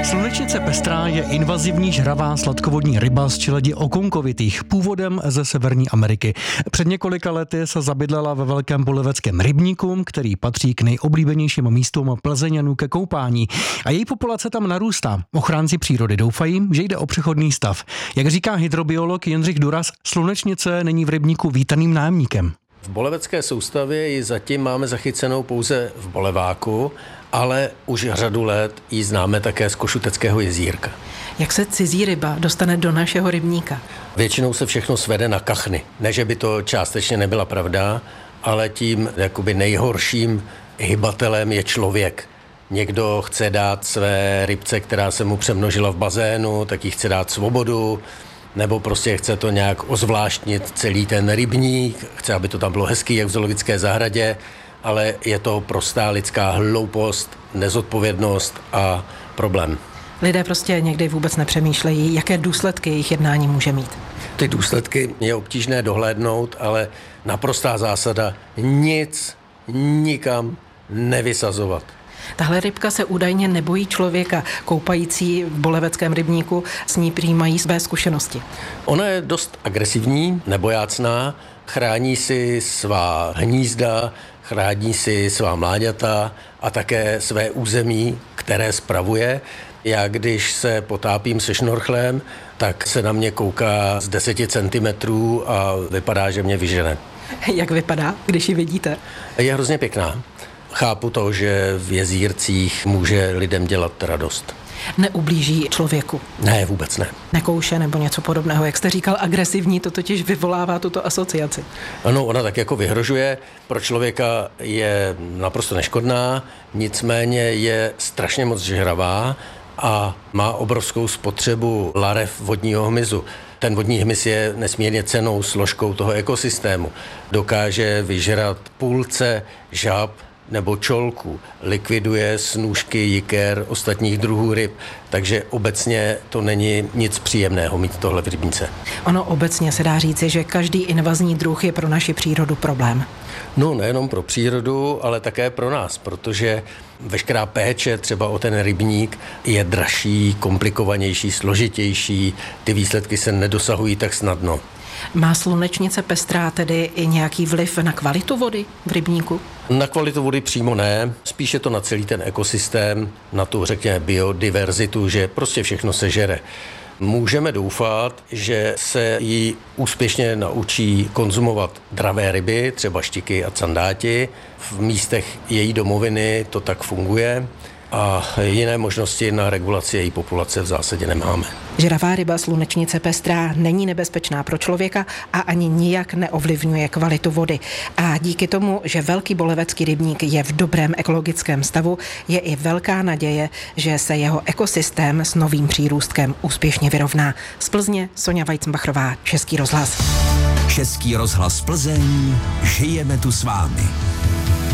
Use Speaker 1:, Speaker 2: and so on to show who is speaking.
Speaker 1: Slunečnice pestrá je invazivní žravá sladkovodní ryba z čeledi okonkovitých, původem ze Severní Ameriky. Před několika lety se zabydlela ve Velkém Boleveckém rybníku, který patří k nejoblíbenějším místům Plzeňanů ke koupání. A její populace tam narůstá. Ochránci přírody doufají, že jde o přechodný stav. Jak říká hydrobiolog Jindřich Duras, slunečnice není v rybníku vítaným nájemníkem.
Speaker 2: V bolevecké soustavě ji zatím máme zachycenou pouze v Boleváku, ale už řadu let ji známe také z Košuteckého jezírka.
Speaker 3: Jak se cizí ryba dostane do našeho rybníka?
Speaker 2: Většinou se všechno svede na kachny. Ne, že by to částečně nebyla pravda, ale tím jakoby nejhorším hybatelem je člověk. Někdo chce dát své rybce, která se mu přemnožila v bazénu, tak jí chce dát svobodu, nebo prostě chce to nějak ozvláštnit celý ten rybník, chce, aby to tam bylo hezký, jak v zoologické zahradě, ale je to prostá lidská hloupost, nezodpovědnost a problém.
Speaker 3: Lidé prostě někdy vůbec nepřemýšlejí, jaké důsledky jejich jednání může mít.
Speaker 2: Ty důsledky je obtížné dohlédnout, ale naprostá zásada nic nikam nevysazovat.
Speaker 3: Tahle rybka se údajně nebojí člověka. Koupající v boleveckém rybníku s ní přijímají své zkušenosti.
Speaker 2: Ona je dost agresivní, nebojácná, chrání si svá hnízda, chrání si svá mláďata a také své území, které spravuje. Já když se potápím se šnorchlem, tak se na mě kouká z 10 centimetrů a vypadá, že mě vyžene.
Speaker 3: Jak vypadá, když ji vidíte?
Speaker 2: Je hrozně pěkná. Chápu to, že v jezírcích může lidem dělat radost.
Speaker 3: Neublíží člověku?
Speaker 2: Ne, vůbec ne.
Speaker 3: Nekouše nebo něco podobného. Jak jste říkal, agresivní, to totiž vyvolává tuto asociaci.
Speaker 2: Ano, ona tak jako vyhrožuje. Pro člověka je naprosto neškodná, nicméně je strašně moc žravá a má obrovskou spotřebu larev vodního hmyzu. Ten vodní hmyz je nesmírně cennou složkou toho ekosystému. Dokáže vyžrat půlce žab nebo čolku, likviduje snůšky, jiker, ostatních druhů ryb, takže obecně to není nic příjemného mít tohle v rybníce.
Speaker 3: Ono obecně se dá říci, že každý invazní druh je pro naši přírodu problém.
Speaker 2: No, nejenom pro přírodu, ale také pro nás, protože veškerá péče třeba o ten rybník je dražší, komplikovanější, složitější, ty výsledky se nedosahují tak snadno.
Speaker 3: Má slunečnice pestrá tedy i nějaký vliv na kvalitu vody v rybníku?
Speaker 2: Na kvalitu vody přímo ne, spíše to na celý ten ekosystém, na tu, řekněme, biodiverzitu, že prostě všechno sežere. Můžeme doufat, že se jí úspěšně naučí konzumovat dravé ryby, třeba štiky a candáti. V místech její domoviny to tak funguje a jiné možnosti na regulaci její populace v zásadě nemáme.
Speaker 3: Žravá ryba slunečnice pestrá není nebezpečná pro člověka a ani nijak neovlivňuje kvalitu vody. A díky tomu, že Velký Bolevecký rybník je v dobrém ekologickém stavu, je i velká naděje, že se jeho ekosystém s novým přírůstkem úspěšně vyrovná. Z Plzně Sonja Weizenbachrová, Český rozhlas.
Speaker 4: Český rozhlas Plzeň, žijeme tu s vámi.